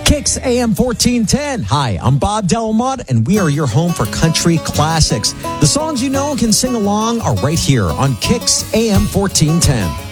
Kicks AM 1410. Hi, I'm Bob Delamont, and we are your home for country classics. The songs you know and can sing along are right here on Kicks AM 1410.